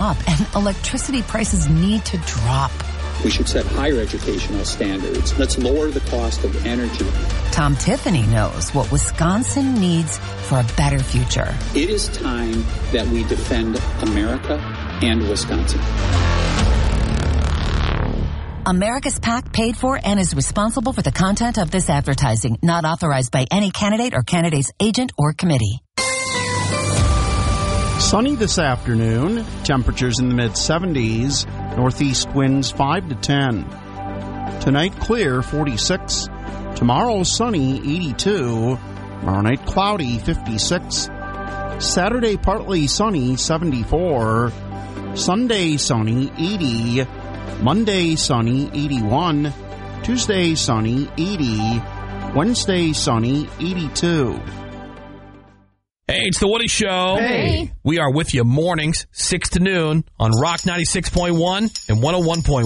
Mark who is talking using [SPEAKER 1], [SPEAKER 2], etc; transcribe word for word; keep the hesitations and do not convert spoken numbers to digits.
[SPEAKER 1] up, and electricity prices need to drop.
[SPEAKER 2] We should set higher educational standards. Let's lower the cost of energy.
[SPEAKER 1] Tom Tiffany knows what Wisconsin needs for a better future.
[SPEAKER 2] It is time that we defend America and Wisconsin.
[SPEAKER 1] America's PAC paid for and is responsible for the content of this advertising, not authorized by any candidate or candidate's agent or committee.
[SPEAKER 3] Sunny this afternoon. Temperatures in the mid seventies. Northeast winds five to ten. Tonight clear, forty-six. Tomorrow sunny, eighty-two. Tomorrow night cloudy, fifty-six. Saturday partly sunny, seventy-four. Sunday sunny, eighty. Monday sunny, eighty-one. Tuesday sunny, eighty. Wednesday sunny, eighty-two.
[SPEAKER 4] Hey, it's the Woody Show.
[SPEAKER 3] Hey.
[SPEAKER 4] We are with you mornings, six to noon on Rock ninety-six point one and one oh one point one.